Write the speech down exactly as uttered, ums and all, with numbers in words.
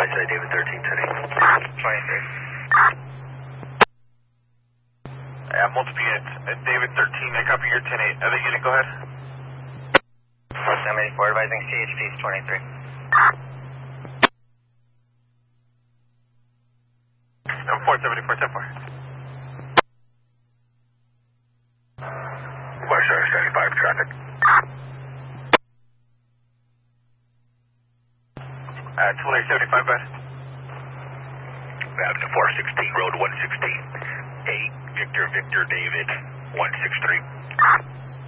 say David thirteen, ten eight. twenty-three. I have multiple units. Uh, David thirteen, I copy your ten eight. Other unit, go ahead. seven eighty-four, advising C H Ps twenty-three. seven four, seventy-four, ten four. West Side seventy-five traffic. Uh, twenty seventy-five, bud. Avenue four sixteen, road one sixteen. eight, Victor, Victor, David, one six three.